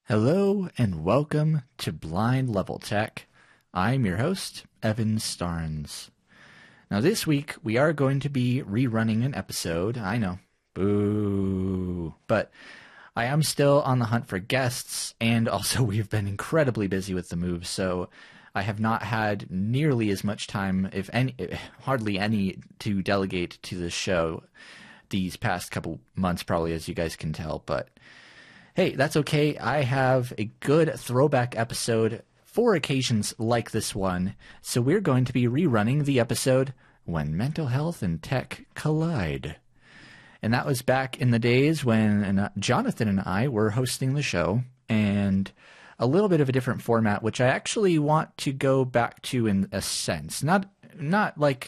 Hello and welcome to Blind Level Tech. I'm your host, Evan Starnes. Now this week we are going to be rerunning an episode. I know, boo. But I am still on the hunt for guests, and also we've been incredibly busy with the move, so I have not had nearly as much time, if any, hardly any, to delegate to the show these past couple months, probably, as you guys can tell, but hey, that's okay. I have a good throwback episode for occasions like this one, so we're going to be rerunning the episode When Mental Health and Tech Collide. And that was back in the days when Jonathan and I were hosting the show, and a little bit of a different format, which I actually want to go back to in a sense. Not like,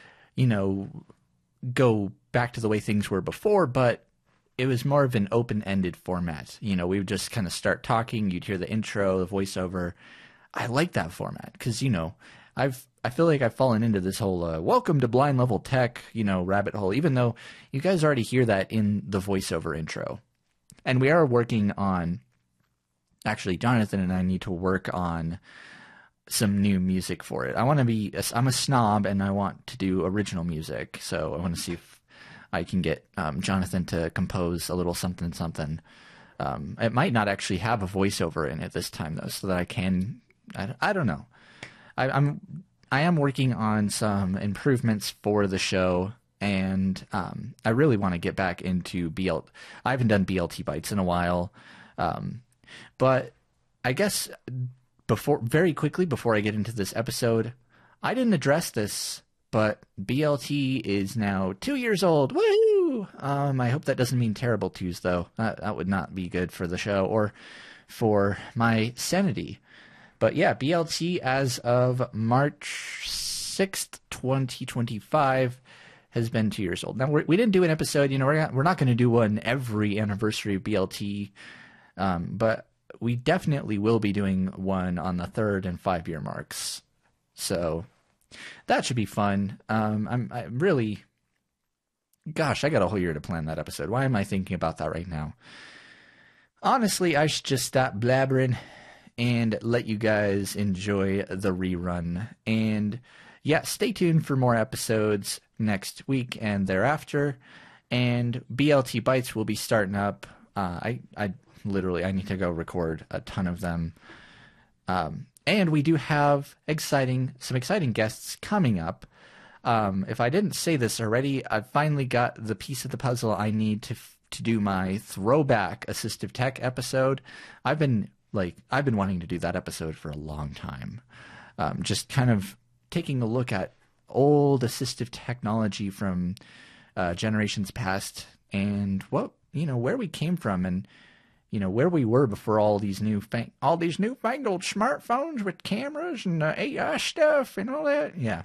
go back to the way things were before, but it was more of an open-ended format. We would just kind of start talking. You'd hear the intro, the voiceover. I like that format because, I feel like I've fallen into this whole welcome to Blind Level Tech, rabbit hole, even though you guys already hear that in the voiceover intro. And we are working on, actually, Jonathan and I need to work on some new music for it. I'm a snob and I want to do original music. So I want to see if I can get Jonathan to compose a little something. It might not actually have a voiceover in it this time, though, so that I can. I don't know. I am working on some improvements for the show, and I really want to get back into BLT. I haven't done BLT Bytes in a while, but I guess very quickly before I get into this episode, I didn't address this. But BLT is now 2 years old. Woo! I hope that doesn't mean terrible twos, though. That would not be good for the show or for my sanity. But yeah, BLT as of March 6th, 2025 has been 2 years old. Now, we didn't do an episode. We're not going to do one every anniversary of BLT. But we definitely will be doing one on the 3rd and 5-year marks. So that should be fun. I got a whole year to plan that episode. Why am I thinking about that right now? Honestly, I should just stop blabbering and let you guys enjoy the rerun. And yeah, stay tuned for more episodes next week and thereafter. And BLT Bytes will be starting up. I need to go record a ton of them. And we do have some exciting guests coming up. If I didn't say this already, I've finally got the piece of the puzzle I need to do my throwback assistive tech episode. I've been wanting to do that episode for a long time. Just kind of taking a look at old assistive technology from generations past and where we came from and where we were before all these newfangled smartphones with cameras and AI stuff and all that. Yeah.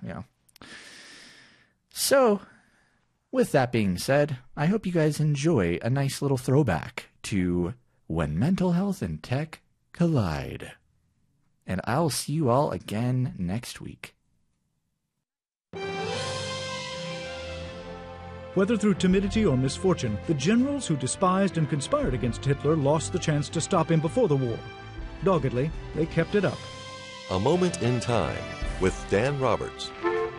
So, with that being said, I hope you guys enjoy a nice little throwback to When Mental Health and Tech Collide. And I'll see you all again next week. Whether through timidity or misfortune, the generals who despised and conspired against Hitler lost the chance to stop him before the war. Doggedly, they kept it up. A Moment in Time with Dan Roberts.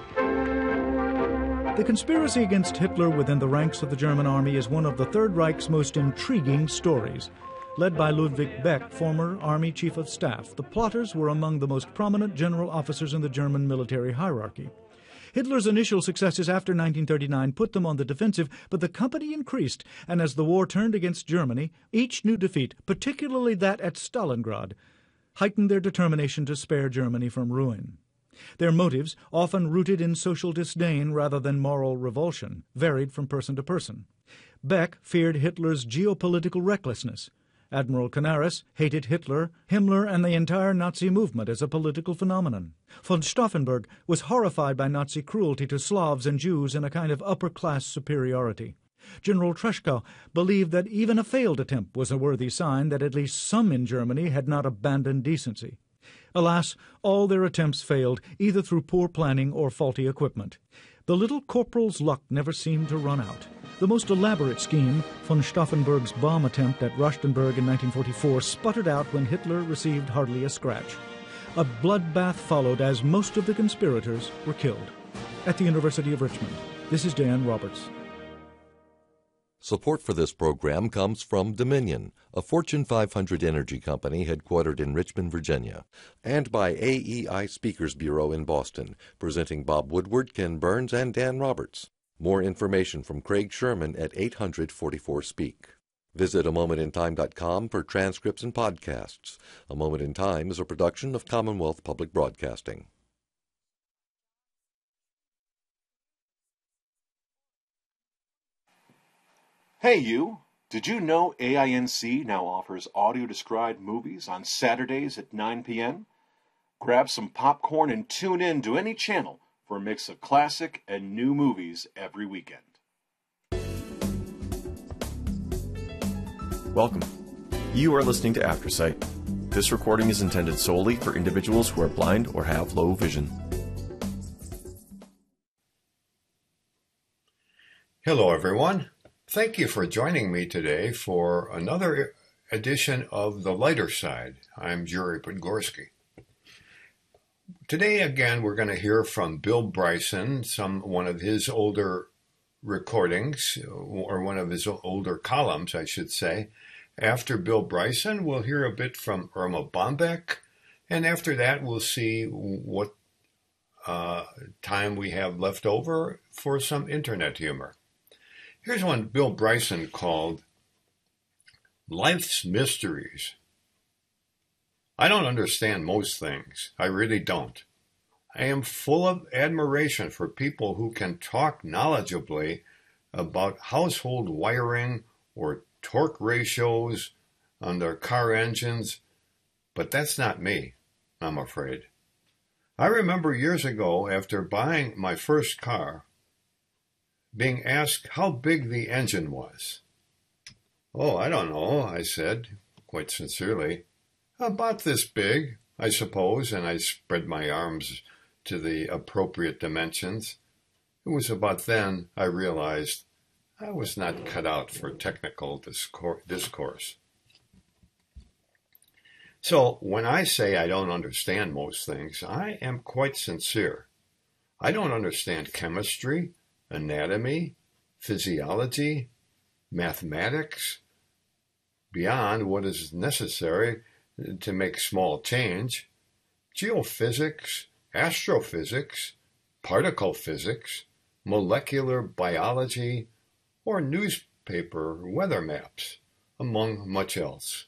The conspiracy against Hitler within the ranks of the German army is one of the Third Reich's most intriguing stories. Led by Ludwig Beck, former Army Chief of Staff, the plotters were among the most prominent general officers in the German military hierarchy. Hitler's initial successes after 1939 put them on the defensive, but the company increased, and as the war turned against Germany, each new defeat, particularly that at Stalingrad, heightened their determination to spare Germany from ruin. Their motives, often rooted in social disdain rather than moral revulsion, varied from person to person. Beck feared Hitler's geopolitical recklessness. Admiral Canaris hated Hitler, Himmler, and the entire Nazi movement as a political phenomenon. Von Stauffenberg was horrified by Nazi cruelty to Slavs and Jews in a kind of upper-class superiority. General Truschka believed that even a failed attempt was a worthy sign that at least some in Germany had not abandoned decency. Alas, all their attempts failed, either through poor planning or faulty equipment. The little corporal's luck never seemed to run out. The most elaborate scheme, von Stauffenberg's bomb attempt at Rustenburg in 1944, sputtered out when Hitler received hardly a scratch. A bloodbath followed as most of the conspirators were killed. At the University of Richmond, this is Dan Roberts. Support for this program comes from Dominion, a Fortune 500 energy company headquartered in Richmond, Virginia, and by AEI Speakers Bureau in Boston, presenting Bob Woodward, Ken Burns, and Dan Roberts. More information from Craig Sherman at 800-44-SPEAK. Visit amomentintime.com for transcripts and podcasts. A Moment in Time is a production of Commonwealth Public Broadcasting. Hey you! Did you know AINC now offers audio-described movies on Saturdays at 9 p.m.? Grab some popcorn and tune in to any channel for a mix of classic and new movies every weekend. Welcome. You are listening to AfterSight. This recording is intended solely for individuals who are blind or have low vision. Hello everyone. Thank you for joining me today for another edition of The Lighter Side. I'm Jerry Podgorski. Today again we're going to hear from Bill Bryson, one of his older recordings, or one of his older columns, I should say. After Bill Bryson, we'll hear a bit from Irma Bombeck, and after that we'll see what time we have left over for some internet humor. Here's one Bill Bryson called Life's Mysteries. I don't understand most things. I really don't. I am full of admiration for people who can talk knowledgeably about household wiring or torque ratios on their car engines, but that's not me, I'm afraid. I remember years ago, after buying my first car, being asked how big the engine was. Oh, I don't know, I said, quite sincerely. About this big, I suppose, and I spread my arms to the appropriate dimensions. It was about then I realized I was not cut out for technical discourse. So when I say I don't understand most things, I am quite sincere. I don't understand chemistry, anatomy, physiology, mathematics, beyond what is necessary to make small change, geophysics, astrophysics, particle physics, molecular biology, or newspaper weather maps, among much else.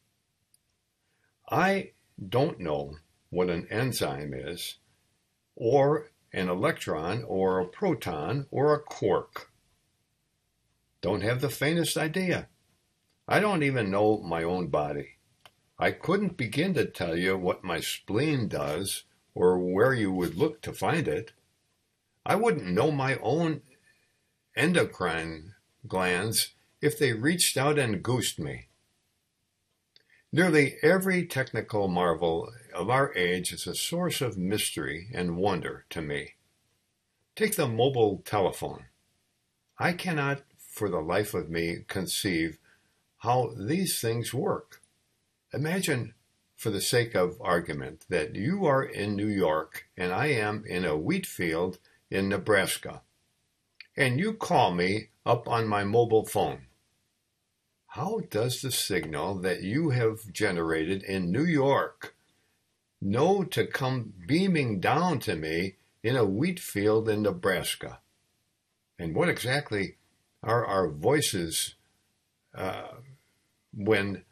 I don't know what an enzyme is, or an electron, or a proton, or a quark. Don't have the faintest idea. I don't even know my own body. I couldn't begin to tell you what my spleen does, or where you would look to find it. I wouldn't know my own endocrine glands if they reached out and goosed me. Nearly every technical marvel of our age is a source of mystery and wonder to me. Take the mobile telephone. I cannot, for the life of me, conceive how these things work. Imagine, for the sake of argument, that you are in New York and I am in a wheat field in Nebraska, and you call me up on my mobile phone. How does the signal that you have generated in New York know to come beaming down to me in a wheat field in Nebraska? And what exactly are our voices when